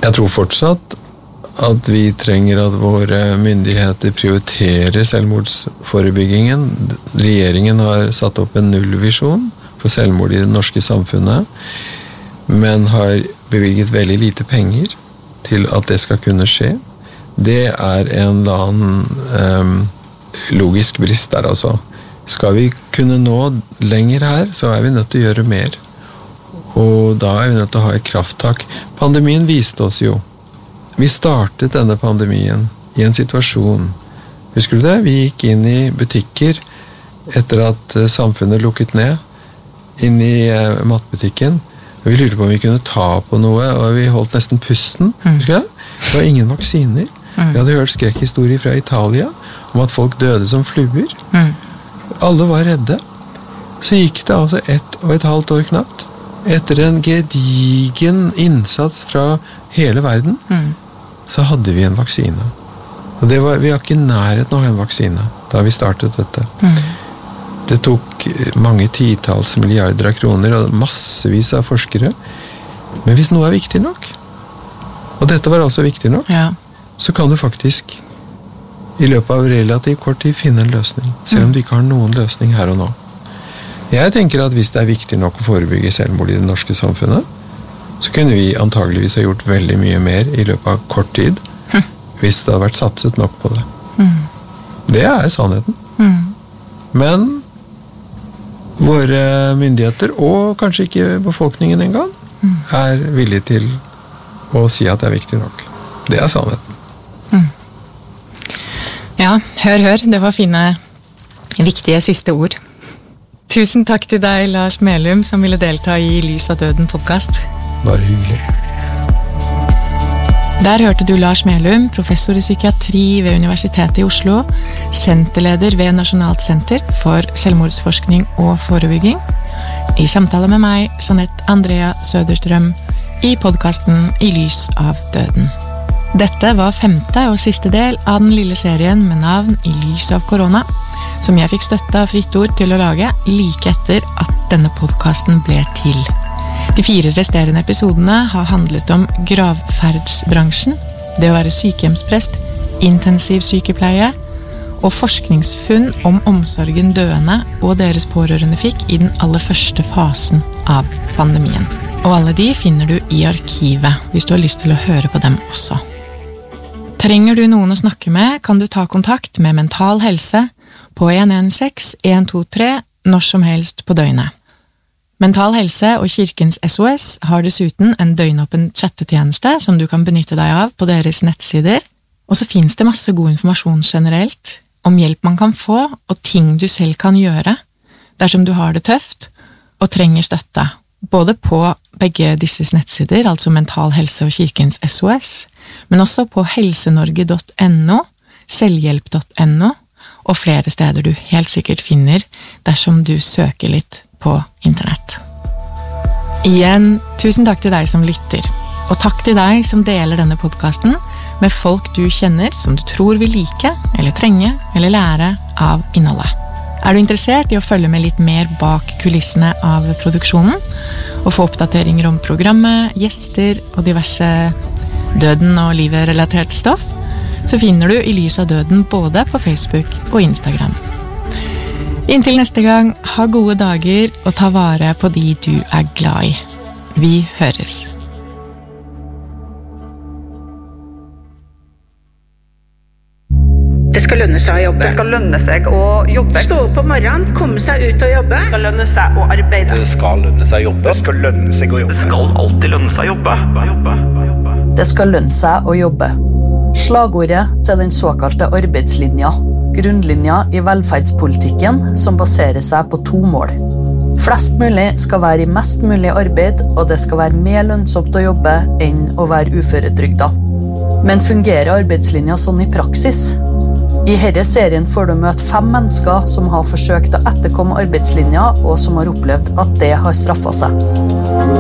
Jeg tror fortsatt at vi trenger at våre myndigheter prioriterer selvmordsforebyggingen. Regjeringen har satt opp en nullvisjon for selvmord i det norske samfunnet, men har bevilget veldig lite penger til at det skal kunne skje. Det en eller annen logisk brist der, altså. Skal vi kunne nå lenger her, så vi nødt til å gjøre mer. Og da vi nødt til å ha et krafttak. Pandemien viste oss jo. Vi startet denne pandemien i en situasjon. Husker du det? Vi gikk inn i butikker etter at samfunnet lukket ned, inn i matbutikken. Vi lurte på om vi kunne ta på noe, og vi holdt nesten pusten. Husker du det? Det var ingen vaksiner. Vi hadde hørt skrekkhistorier fra Italia om at folk døde som fluer. Alle var redde. Så gikk det altså 1,5 år knapt. Etter en gedigen innsats fra hele verden, så hadde vi en vaksine. Og vi var ikke nærheten av en vaksine da vi startet dette. Det tok mange titalls milliarder av kroner og massevis av forskere. Men hvis noe viktig nok, og dette var altså viktig nok, så kan du faktisk i løpet av relativt kort tid finne en løsning, selv om du ikke har noen løsning her og nå. Jeg tenker at hvis det viktig nok å forebygge selvmord i det norske samfunnet, så kunne vi antageligvis ha gjort veldig mye mer i løpet av kort tid, hvis det hadde vært satset nok på det. Det sannheten. Men våre myndigheter, og kanskje ikke befolkningen engang, villige til å si at det viktig nok. Det sannheten. Ja, hør, det var fine, viktige siste ord. Tusen takk til deg, Lars Melum, som ville delta i Lys av døden podcast. Bare hyggelig. Der hørte du Lars Melum, professor i psykiatri ved Universitetet i Oslo, senterleder ved Nasjonalt senter for selvmordsforskning og forebygging, i samtale med meg, Jeanette Andrea Söderström, i podcasten I Lys av døden. Dette var 5. og siste del av den lille serien med navn I lys av korona, som jeg fikk støtte av Fritt Ord til å lage like etter at denne podcasten ble til. De 4 resterende episodene har handlet om gravferdsbransjen, det å være sykehjemsprest, intensiv sykepleie og forskningsfunn om omsorgen døende og deres pårørende fikk i den aller første fasen av pandemien. Og alle de finner du i arkivet, hvis du har lyst til å høre på dem også. Trenger du noen å snakke med, kan du ta kontakt med Mental Helse på 116-123 når som helst på døgnet. Mental Helse og Kirkens SOS har dessuten en døgnåpen chattetjeneste som du kan benytte deg av på deres nettsider, og så finnes det masse god informasjon generelt om hjelp man kan få og ting du selv kan gjøre dersom du har det tøft og trenger støtte, både på begge disses nettsider, altså Mental Helse og Kirkens SOS, men også på helsenorge.no, selvhjelp.no, og flere steder du helt sikkert finner dersom du søker litt på internett. Igjen, tusen takk til deg som lytter, og takk til deg som deler denne podcasten med folk du kjenner som du tror vil like, eller trenge, eller lære av innholdet. Du interessert i å følge med litt mer bak kulissene av produksjonen, og få oppdateringer om programmet, gjester og diverse døden og livet relatert stoff, så finner du I Lys av døden både på Facebook og Instagram. Inntil neste gang, ha gode dager og ta vare på de du glad I. Vi høres. Det skal lønne seg å jobbe. Det skal lønne seg å jobbe. Stå opp om morgenen, komme seg ut og jobbe. Det skal lønne seg å arbeide. Det skal lønne seg å jobbe. Det skal lønne seg å jobbe. Det skal alltid lønne seg å jobbe. Det skal lønne seg å jobbe. Slagordet til den såkalte arbeidslinja. Grunnlinja I velferdspolitikken som baserer seg på 2 mål. Flest mulig skal være I mest mulig arbeid, og det skal være mer lønnsomt å jobbe enn å være uføretrygdet. Men fungerer arbeidslinja sånn I praksis? I denne serien får du møte 5 mennesker som har forsøkt å etterkomme arbeidslinja, og som har opplevd at det har straffet seg.